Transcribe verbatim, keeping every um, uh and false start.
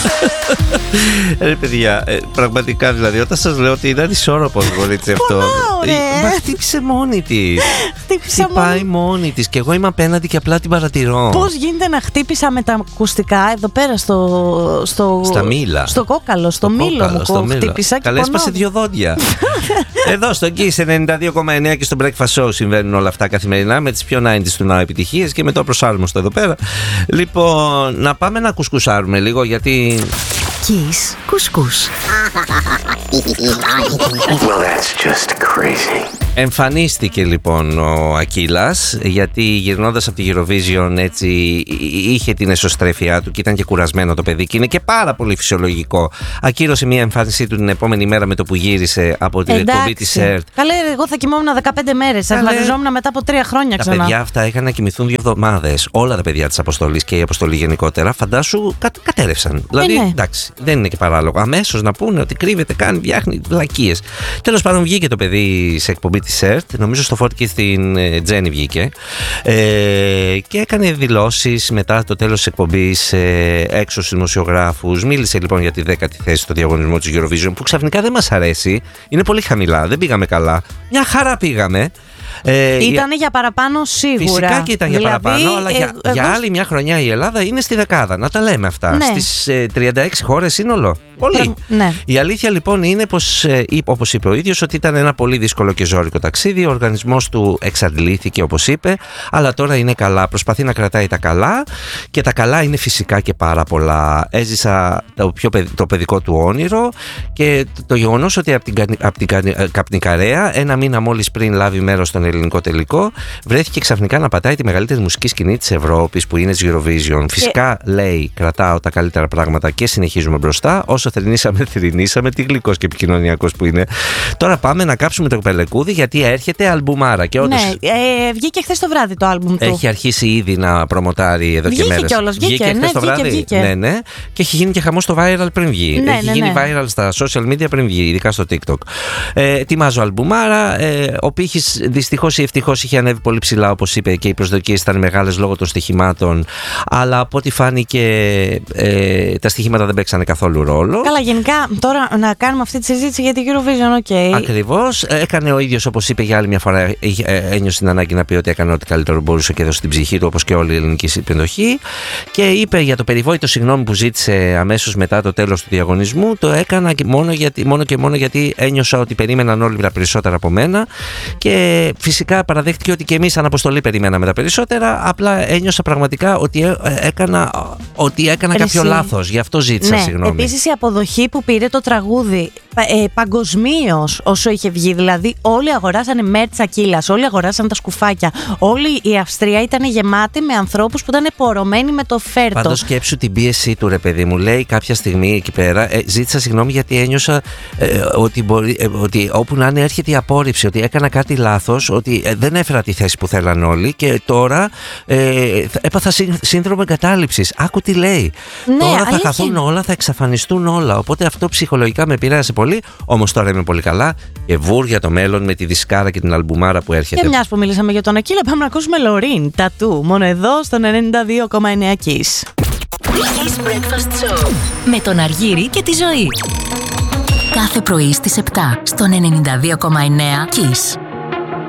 Ρε παιδιά, ε, πραγματικά δηλαδή, όταν σας λέω ότι είναι ανισόρροπο το κορίτσι αυτό. Μα χτύπησε μόνη της. Χτυπάει μόνη της και εγώ είμαι απέναντι και απλά την παρατηρώ. Πώς γίνεται να χτύπησα με τα ακουστικά εδώ πέρα στο. στο στα μήλα. Στο κόκαλο, στο, στο μήλο μου στο χτύπησα. Καλά, έσπασε δύο δόντια. Εδώ στο Kiss ενενήντα δύο κόμμα εννέα και στο Breakfast Show συμβαίνουν όλα αυτά καθημερινά με τις πιο ενενήντα του Now επιτυχίες και με το προσάρμοστο εδώ πέρα. Λοιπόν, να πάμε να κουσκουσάρουμε λίγο γιατί. Kiss κουσκούς. Well, that's just crazy. Εμφανίστηκε λοιπόν ο Ακύλας, γιατί γυρνώντας από τη Eurovision έτσι είχε την εσωστρέφειά του και ήταν και κουρασμένο το παιδί και είναι και πάρα πολύ φυσιολογικό. Ακύρωσε μια εμφάνισή του την επόμενη μέρα με το που γύρισε από την εκπομπή της ΕΡΤ. Καλέ, εγώ θα κοιμόμουν δεκαπέντε μέρες, θα βαριζόμουν μετά από τρία χρόνια ξανά. Τα παιδιά αυτά είχαν να κοιμηθούν δύο εβδομάδες. Όλα τα παιδιά της αποστολής και η αποστολή γενικότερα, φαντάσου, κα, κατέρευσαν. Δηλαδή, ναι. εντάξει, δεν είναι και παράλογο. Αμέσως να πούνε ότι κρύβεται, κάνει, φτιάχνει βλακίες. Τέλος πάντων, βγήκε το παιδί σε εκπομπή της ΕΡΤ, νομίζω στο Φόρτι και στην ε, Τζέννη βγήκε, ε, και έκανε δηλώσεις μετά το τέλος της εκπομπής ε, έξω στους δημοσιογράφους. Μίλησε λοιπόν για τη δέκατη θέση στο διαγωνισμό της Eurovision, που ξαφνικά δεν μας αρέσει, είναι πολύ χαμηλά, δεν πήγαμε καλά. Μια χαρά πήγαμε. Ε, Ήτανε για παραπάνω σίγουρα. Φυσικά και ήταν δηλαδή, για παραπάνω, αλλά ε, για, εγώ... για άλλη μια χρονιά η Ελλάδα είναι στη δεκάδα. Να τα λέμε αυτά. Ναι. Στις ε, τριάντα έξι χώρες σύνολο. Πολύ. Ναι. Η αλήθεια λοιπόν είναι πως, ε, όπως είπε ο ίδιος, ότι ήταν ένα πολύ δύσκολο και ζώρικο ταξίδι. Ο οργανισμός του εξαντλήθηκε, όπως είπε, αλλά τώρα είναι καλά. Προσπαθεί να κρατάει τα καλά και τα καλά είναι φυσικά και πάρα πολλά. Έζησα το, πιο, το παιδικό του όνειρο και το, το γεγονός ότι από την, από την Καπνικαρέα, ένα μήνα μόλις πριν λάβει μέρος στον ελληνικό τελικό, βρέθηκε ξαφνικά να πατάει τη μεγαλύτερη μουσική σκηνή της Ευρώπης, που είναι της Eurovision. Φυσικά, και... λέει, κρατάω τα καλύτερα πράγματα και συνεχίζουμε μπροστά. Όσο θρηνήσαμε, θρηνήσαμε. Τι γλυκός και επικοινωνιακός που είναι. Τώρα πάμε να κάψουμε το πελεκούδι, γιατί έρχεται αλμπουμάρα. Και όντως, ναι, ε, βγήκε χθες το βράδυ το άλμπουμ του. Έχει αρχίσει ήδη να προμοτάρει εδώ βγήκε και μέρες. Κιόλας, βγήκε βγήκε χθες ναι, το βράδυ. Βγήκε. Ναι, ναι. Και έχει γίνει και χαμός στο viral πριν βγει. Ναι, έχει ναι, γίνει ναι. viral στα social media πριν βγει, ειδικά στο TikTok. Ε, ετοιμάζω αλμπουμάρα. Ε, ο πύχης δυστυχώς ή ευτυχώς είχε ανέβει πολύ ψηλά, όπως είπε, και οι προσδοκίες ήταν μεγάλες λόγω των στοιχημάτων. Αλλά από ό,τι φάνηκε, ε, τα στοιχήματα δεν παίξανε καθόλου ρόλο. Καλά, γενικά τώρα να κάνουμε αυτή τη συζήτηση για την Eurovision, ok. Ακριβώς. Έκανε ο ίδιος, όπως είπε για άλλη μια φορά, ένιωσε την ανάγκη να πει ότι έκανε ό,τι καλύτερο μπορούσε και έδωσε την ψυχή του, όπως και όλη η ελληνική συμμετοχή. Και είπε για το περιβόητο συγγνώμη που ζήτησε αμέσως μετά το τέλος του διαγωνισμού. Το έκανα και μόνο, γιατί, μόνο και μόνο γιατί ένιωσα ότι περίμεναν όλοι τα περισσότερα από μένα. Και φυσικά παραδέχτηκε ότι και εμείς σαν αποστολή περιμέναμε τα περισσότερα. Απλά ένιωσα πραγματικά ότι έκανα, ότι έκανα κάποιο λάθος. Γι' αυτό ζήτησα ναι, συγγνώμη. Επίσης η αποδοχή που πήρε το τραγούδι ε, παγκοσμίως όσο είχε βγει. Δηλαδή, όλοι αγοράσανε μέρτσα Ακύλας, όλοι αγοράσανε τα σκουφάκια. Όλη η Αυστρία ήταν γεμάτη με ανθρώπους που ήταν πορωμένοι με το φέρτο. Πάντως σκέψου την πίεσή του, ρε παιδί μου. Λέει κάποια στιγμή εκεί πέρα, ε, ζήτησα συγγνώμη γιατί ένιωσα ε, ότι, μπορεί, ε, ότι όπου να είναι έρχεται η απόρριψη, ότι έκανα κάτι λάθος, ότι ε, δεν έφερα τη θέση που θέλαν όλοι και τώρα ε, έπαθα σύνδρομο εγκατάλειψης. Άκου τι λέει. Ναι, τώρα θα αλήθεια. χαθούν όλα, θα εξαφανιστούν όλα. Οπότε αυτό ψυχολογικά με επηρέασε πολύ. Όμως τώρα είμαι πολύ καλά και βουρ για το μέλλον με τη δισκάρα και την αλμπουμάρα που έρχεται. Και μιας που μιλήσαμε για τον Ακύλα, πάμε να ακούσουμε Λωρίν, Τατού, μόνο εδώ στον ενενήντα δύο κόμμα εννέα Kiss. Kiss Breakfast Show με τον Αργύρη και τη Ζωή. Κάθε πρωί στις επτά στον ενενήντα δύο κόμμα εννέα Kiss.